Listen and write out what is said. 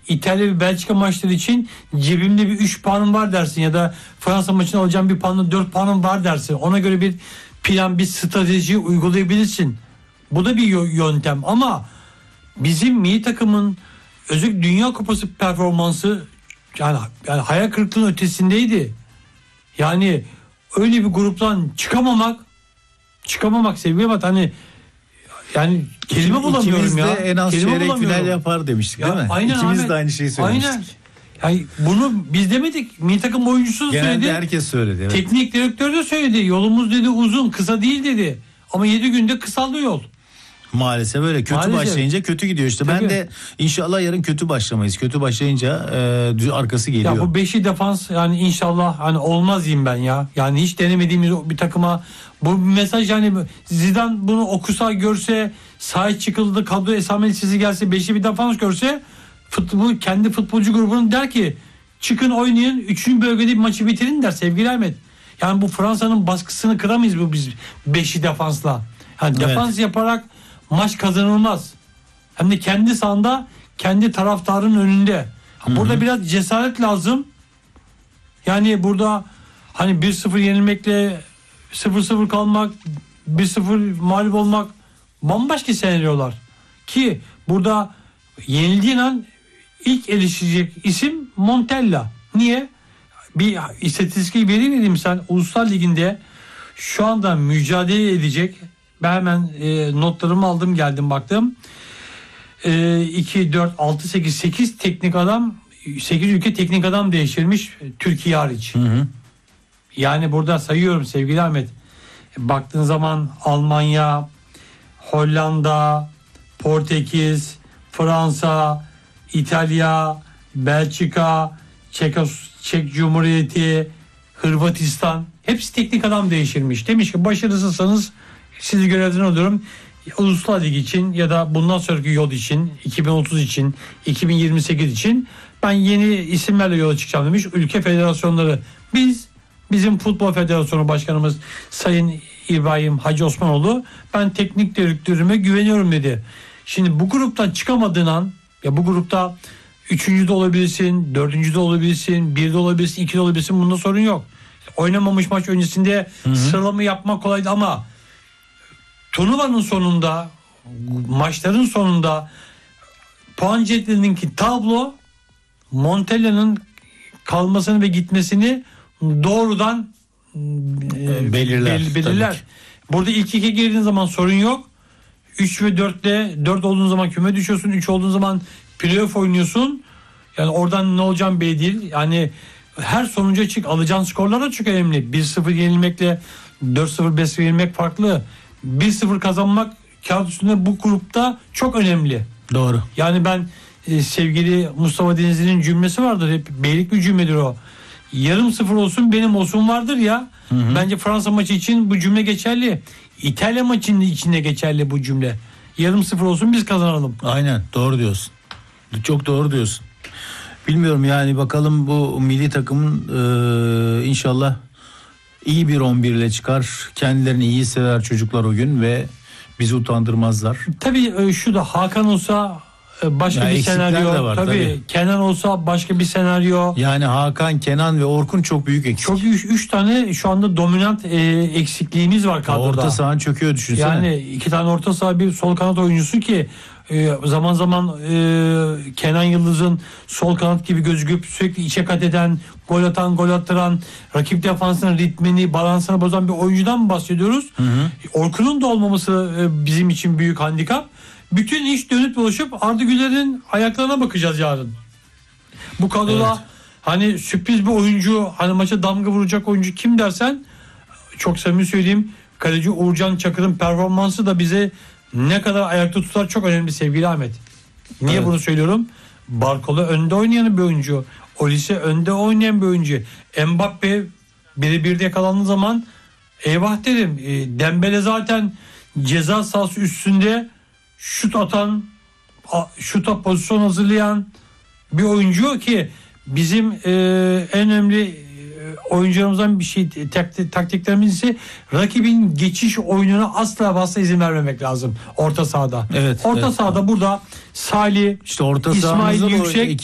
İtalya ve Belçika maçları için cebimde bir 3 puanım var dersin ya da Fransa maçını alacağım bir puanla 4 puanım var dersin. Ona göre bir plan, bir strateji uygulayabilirsin. Bu da bir yöntem ama bizim milli takımın özellikle Dünya Kupası performansı yani hayal kırıklığının ötesindeydi. Yani öyle bir gruptan çıkamamak sevgili ama hani yani kelime bulamıyorum İkimiz ya. de en az kelime çeyrek final yapar demiştik ya, değil mi? Aynen İkimiz Ahmet, de aynı şeyi söylemiştik. Aynen. Yani bunu biz demedik. Milli takım oyuncusu da genelde söyledi. herkes söyledi. Evet. Teknik direktör de söyledi. Yolumuz dedi uzun, kısa değil dedi. Ama 7 günde kısaldı yol. Maalesef öyle. Kötü başlayınca kötü gidiyor işte. Tabii. Ben de inşallah yarın kötü başlamayız. Kötü başlayınca arkası geliyor. Ya bu beşi defans yani inşallah hani olmaz diyeyim ben ya. Yani hiç denemediğimiz bir takıma bu mesaj yani Zidane bunu okusa görse sahaya çıkıldı kadro esameli sizi gelse beşi bir defans görse kendi futbolcu grubunun der ki çıkın oynayın 3. bölgede bir maçı bitirin der sevgili Ahmet. Yani bu Fransa'nın baskısını kıramayız bu biz beşi defansla. Yani defans yaparak maç kazanılmaz. Hem de kendi sahanda kendi taraftarın önünde. Burada biraz cesaret lazım. Yani burada hani 1-0 yenilmekle 0-0 kalmak, 1-0 mağlup olmak bambaşka senaryolar. Ki burada yenildiğin an ilk eleştirecek isim Montella. Niye? Bir istatistik vereyim sen Uluslar Ligi'nde şu anda mücadele edecek. Ben hemen notlarımı aldım geldim baktım. 2, 4, 6, 8 teknik adam 8 ülke teknik adam değiştirmiş Türkiye hariç. Yani burada sayıyorum sevgili Ahmet. Baktığın zaman Almanya, Hollanda, Portekiz, Fransa, İtalya, Belçika, Çek Cumhuriyeti, Hırvatistan hepsi teknik adam değiştirmiş. Demiş ki başarısızsanız sizi görevden alıyorum. Uluslar Ligi için ya da bundan sonraki yol için 2030 için 2028 için ben yeni isimlerle yola çıkacağım demiş. Ülke federasyonları bizim Futbol Federasyonu Başkanımız Sayın İbrahim Hacı Osmanoğlu ben teknik direktörüme güveniyorum dedi. Şimdi bu gruptan çıkamadığın an ya bu grupta 3. de olabilirsin, 4. de olabilirsin, 1 de olabilirsin, 2 de olabilirsin bunda sorun yok. Oynamamış maç öncesinde sıralama yapmak kolaydı ama turnuvanın sonunda maçların sonunda puan cetvelindeki tablo Montella'nın kalmasını ve gitmesini doğrudan belirler. Burada ilk 2'ye girdiğin zaman sorun yok. 3 ve 4 olduğun zaman küme düşüyorsun. 3 olduğun zaman playoff oynuyorsun. Yani oradan ne olacağım belli değil. Yani her sonuca çık. Alacağın skorlar da çok önemli. 1-0 yenilmekle 4-0 5-0 yenilmek farklı. 1-0 kazanmak kağıt üstünde bu grupta çok önemli. Doğru. Yani ben sevgili Mustafa Denizli'nin cümlesi vardır. Hep beylik bir cümledir o. Yarım 0 olsun benim olsun vardır ya. Bence Fransa maçı için bu cümle geçerli. İtalya maçının içinde geçerli bu cümle. Yarım 0 olsun biz kazanalım. Aynen doğru diyorsun. Çok doğru diyorsun. Bilmiyorum yani bakalım bu milli takımın inşallah iyi bir 11 ile çıkar. Kendilerini iyi hisseder çocuklar o gün ve bizi utandırmazlar. Tabii şu da Hakan olsa başka ya bir senaryo. Var, tabii Kenan olsa başka bir senaryo. Yani Hakan, Kenan ve Orkun çok büyük eksik. Çok 3 tane şu anda dominant eksikliğimiz var kadroda. Orta sahan çöküyor düşünsene. Yani 2 tane orta saha bir sol kanat oyuncusu ki zaman zaman Kenan Yıldız'ın sol kanat gibi gözüküp sürekli içe kat eden, gol atan, gol attıran, rakip defansının ritmini, balansını bozan bir oyuncudan mı bahsediyoruz? Orkun'un da olmaması bizim için büyük handikap. Bütün iş dönüp dolaşıp Arda Güler'in ayaklarına bakacağız yarın. Bu kadroda hani sürpriz bir oyuncu, hani maça damga vuracak oyuncu kim dersen çok samimi söyleyeyim. Kaleci Uğurcan Çakır'ın performansı da bize ne kadar ayakta tutar çok önemli sevgili Ahmet. Niye bunu söylüyorum? Barcola önde oynayan bir oyuncu. Olise önde oynayan bir oyuncu. Mbappe biri yakalandığı zaman eyvah derim. Dembele zaten ceza sahası üstünde şut atan, şuta pozisyon hazırlayan bir oyuncu ki bizim en önemli oyuncularımızdan bir şey taktiklerimiz ise rakibin geçiş oyununa asla izin vermemek lazım orta sahada. Orta sahada burada Salih, işte orta İsmail sahamızda Yüksek